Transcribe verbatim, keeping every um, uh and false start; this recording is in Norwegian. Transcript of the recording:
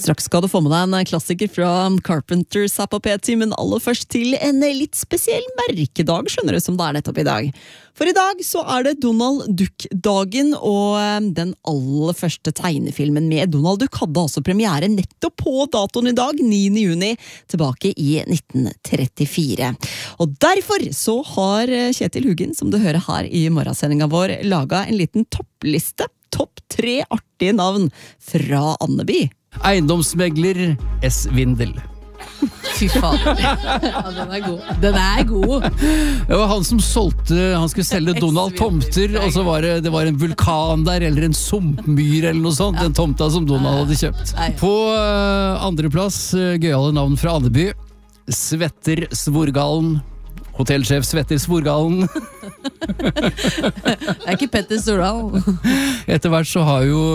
Straks skal du få med deg en klassiker fra Carpenters her på P ti, men aller først til en litt spesiell merkedag, skjønner du, som det er nettopp i dag. For i dag så er det Donald Duck-dagen, og den aller første tegnefilmen med Donald Duck hadde også premiere nettopp på datoen i dag, niende juni, tilbake i nitten trettifire. Og derfor så har Kjetil Huggen, som du hører her i morgensendingen vår, laget en liten toppliste, topp tre artige navn fra Andeby. Eiendomsmegler S. Vindel. Fy faen. Ja, den er god. Den er god. Det var han som solgte, han skulle selge Donald tomter, og så var det, det var en vulkan der, eller en sumpmyr eller noe sånt, den tomta som Donald hadde kjøpt. På uh, andre plass, uh, gøyale navn fra Andeby, Svetter Svorgalen. Hotellsjef Svetter Svorgalen. Det er ikke Petter Stordal. Etter hvert så har jo